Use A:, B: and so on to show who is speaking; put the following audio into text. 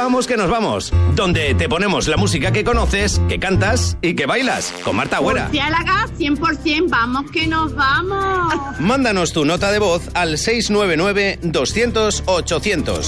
A: Vamos que nos vamos, donde te ponemos la música que conoces, que cantas y que bailas, con Marta Agüera.
B: Murciélaga 100%, vamos que nos vamos.
A: Mándanos tu nota de voz al 699 200 800.